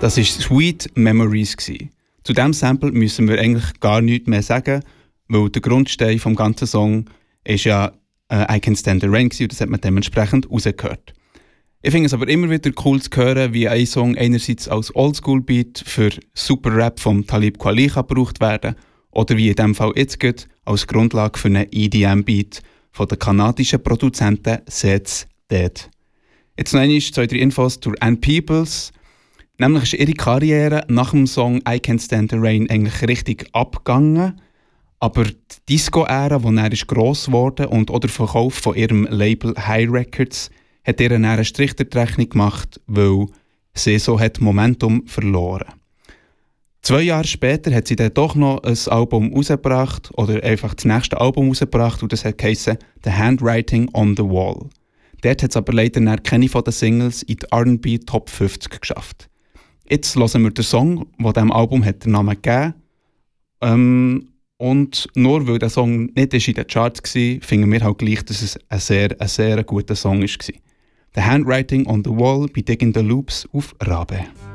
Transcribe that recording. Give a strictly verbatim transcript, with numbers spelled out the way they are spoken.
Das war «Sweet Memories». Zu diesem Sample müssen wir eigentlich gar nichts mehr sagen, weil der Grundstein des ganzen Songs ist ja äh, «I Can't Stand the Rain» und das hat man dementsprechend rausgehört. Ich finde es aber immer wieder cool zu hören, wie ein Song einerseits als Oldschool-Beat für Super Rap vom Talib Kweli gebraucht werden oder wie in diesem Fall jetzt geht, als Grundlage für einen E D M-Beat von den kanadischen Produzenten Zeds Dead. Jetzt noch einmal zwei, drei Infos zu Ann Peebles. Nämlich ist ihre Karriere nach dem Song «I Can't Stand the Rain» eigentlich richtig abgegangen. Aber die Disco-Ära, die dann gross geworden und auch der Verkauf von ihrem Label High Records hat ihr einen Strich durch die Rechnung gemacht, weil sie so hat Momentum verloren. Zwei Jahre später hat sie dann doch noch ein Album rausgebracht oder einfach das nächste Album rausgebracht und das hat geheissen «The Handwriting on the Wall». Dort hat es aber leider keine von den Singles in die R and B Top fünfzig geschafft. Jetzt hören wir den Song, der diesem Album hat den Namen gegeben. Ähm, und nur weil der Song nicht in den Charts war, finden wir halt gleich, dass es ein sehr, ein sehr guter Song war. «The Handwriting on the Wall» bei Digging the Loops auf Rabe.